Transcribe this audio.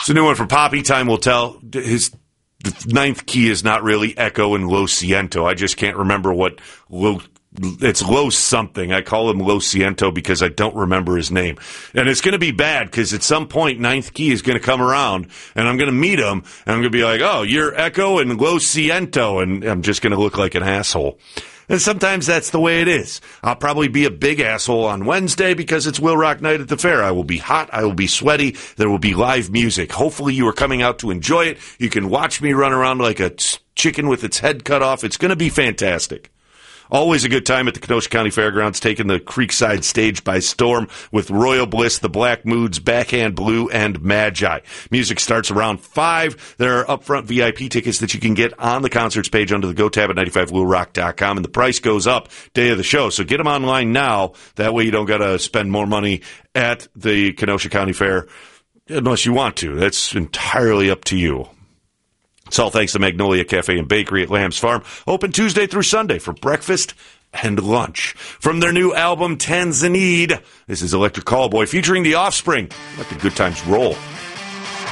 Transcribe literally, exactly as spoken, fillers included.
It's a new one for Poppy. Time will tell. His the ninth key is not really Echo and Lo Ciento. I just can't remember what Lo. It's Lo something. I call him Lo Ciento because I don't remember his name. And it's going to be bad because at some point, ninth key is going to come around and I'm going to meet him and I'm going to be like, oh, you're Echo and Lo Ciento. And I'm just going to look like an asshole. And sometimes that's the way it is. I'll probably be a big asshole on Wednesday because it's Will Rock Night at the Fair. I will be hot. I will be sweaty. There will be live music. Hopefully you are coming out to enjoy it. You can watch me run around like a chicken with its head cut off. It's going to be fantastic. Always a good time at the Kenosha County Fairgrounds, taking the Creekside stage by storm with Royal Bliss, the Black Moods, Backhand Blue, and Magi. Music starts around five. There are upfront V I P tickets that you can get on the concerts page under the Go tab at ninety-five will rock dot com, and the price goes up day of the show. So get them online now. That way you don't got to spend more money at the Kenosha County Fair unless you want to. That's entirely up to you. It's all thanks to Magnolia Cafe and Bakery at Lamb's Farm. Open Tuesday through Sunday for breakfast and lunch. From their new album, Tanzanite, this is Electric Callboy featuring The Offspring. Let the good times roll.